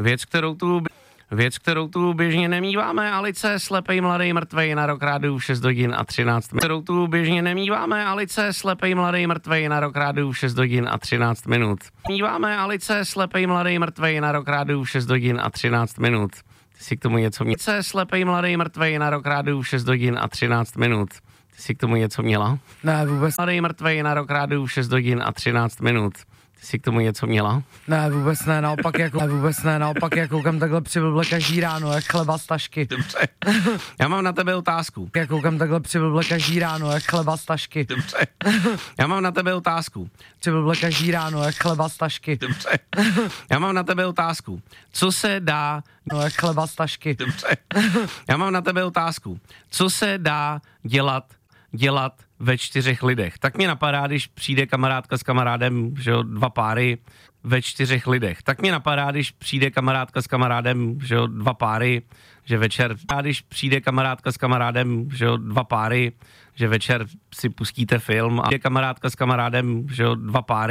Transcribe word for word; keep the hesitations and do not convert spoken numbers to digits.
Věc, kterou tu... Věc, kterou tu běžně nemíváme, Alice, slepej mladej mrtvej na rok rádiu v šest hodin a třináct minut. Kterou tu běžně nemíváme, Alice, slepej mladej mrtvej na rok rádiu v šest hodin a třináct minut. Míváme, Alice, slepej mladej mrtvej na rok rádiu v šest hodin a třináct minut. Ty si k tomu něco měla? Alice, slepej mladej mrtvej na rok rádiu v šest hodin a třináct minut. Ty si k tomu něco měla? Ne, vůbec. Mladej mrtvej na rok rádiu v šest hodin a třináct minut. Ty jsi k tomu něco měla? Ne, vůbec ne, naopak jako, ne, vůbec ne, naopak jako koukám takhle přiblble každý ráno, jak chleba z tašky. Dobře. Já mám na tebe otázku. Jak koukám takhle přiblble každý ráno, jak chleba z tašky. Dobře. Já mám na tebe otázku. Přiblble každý ráno, jak chleba z tašky. Dobře. Já mám na tebe otázku. Co se dá... No, jak chleba z tašky. Dobře. Já mám na tebe otázku. Co se dá dělat, dělat ve čtyřech lidech? Tak mě napadá, když přijde kamarádka s kamarádem, že jo, dva páry ve čtyřech lidech. Tak mě napadá, když přijde kamarádka s kamarádem, že jo, dva páry, že večer, a když přijde kamarádka s kamarádem, že jo, dva páry, že večer si pustíte film a je kamarádka s kamarádem, že jo, dva páry.